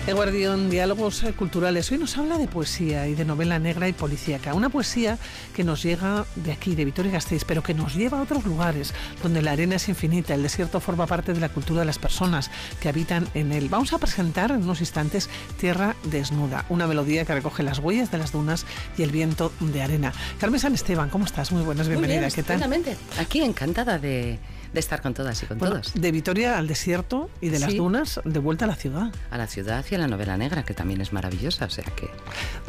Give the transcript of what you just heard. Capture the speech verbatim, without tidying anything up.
Eguardión, diálogos culturales. Hoy nos habla de poesía y de novela negra y policíaca. Una poesía que nos llega de aquí, de Vitoria-Gasteiz, pero que nos lleva a otros lugares, donde la arena es infinita, el desierto forma parte de la cultura de las personas que habitan en él. Vamos a presentar en unos instantes Tierra Desnuda, una melodía que recoge las huellas de las dunas y el viento de arena. Carmen San Esteban, ¿cómo estás? Muy buenas, bienvenida. Muy bien, ¿qué tal? estupendamente. Aquí encantada de, de estar con todas y con bueno, todos. De Vitoria al desierto y de las Sí. dunas de vuelta a la ciudad. A la ciudad y a la novela negra, que también es maravillosa, o sea que...